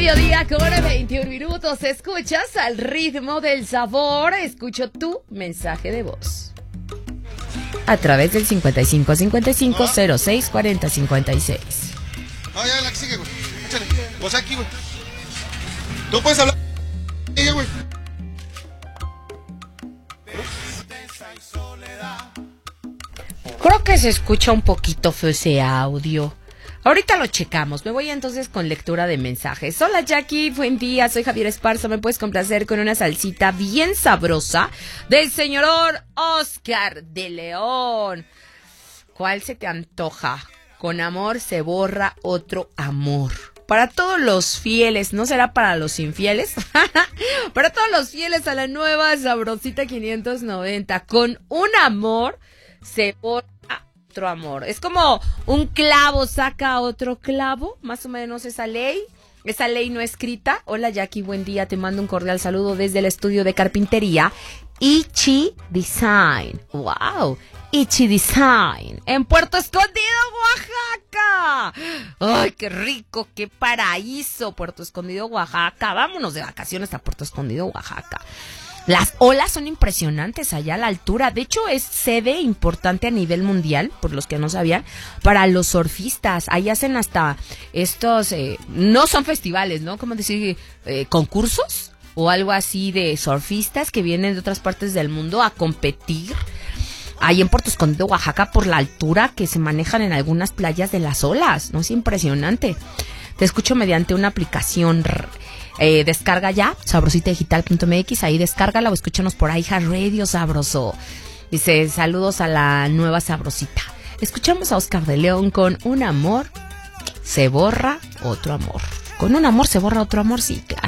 Mediodía con 21 minutos. Escuchas al ritmo del sabor. Escucho tu mensaje de voz a través del 55 55 06 40 56. No, ya la que sigue, güey. Échale. Pues aquí, güey. Tú puedes hablar. Sigue, güey. Creo que se escucha un poquito feo ese audio. Ahorita lo checamos. Me voy entonces con lectura de mensajes. Hola Jackie, buen día. Soy Javier Esparza. ¿Me puedes complacer con una salsita bien sabrosa del señor Oscar de León? ¿Cuál se te antoja? Con amor se borra otro amor. Para todos los fieles, ¿no será para los infieles? Para todos los fieles a la nueva Sabrosita 590. Con un amor se borra otro amor. Es como un clavo saca otro clavo, más o menos esa ley no escrita. Hola Jackie, buen día, te mando un cordial saludo desde el estudio de carpintería Ichi Design. Wow, Ichi Design en Puerto Escondido, Oaxaca. Ay, qué rico, qué paraíso, Puerto Escondido, Oaxaca. Vámonos de vacaciones a Puerto Escondido, Oaxaca. Las olas son impresionantes allá a la altura. De hecho, es sede importante a nivel mundial, por los que no sabían, para los surfistas. Ahí hacen hasta estos, no son festivales, ¿no? ¿Cómo decir? Concursos o algo así de surfistas que vienen de otras partes del mundo a competir. Ahí en Puerto Escondido, Oaxaca, por la altura que se manejan en algunas playas de las olas. ¿No es impresionante? Te escucho mediante una aplicación. Descarga ya, sabrositadigital.mx, ahí descárgala o escúchanos por ahí, Radio Sabroso. Dice, saludos a la nueva Sabrosita. Escuchamos a Oscar de León con un amor se borra otro amor. Con un amor se borra otro amor, sí, claro.